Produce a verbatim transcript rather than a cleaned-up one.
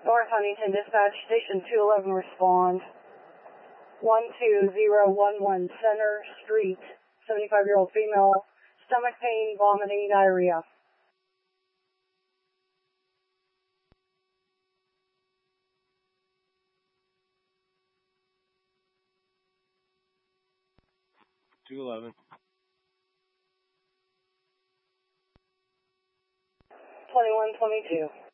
North Huntington Dispatch, Station two eleven, respond. one two zero one one Center Street, seventy-five-year-old female, stomach pain, vomiting, diarrhea. two eleven. twenty-one twenty-two.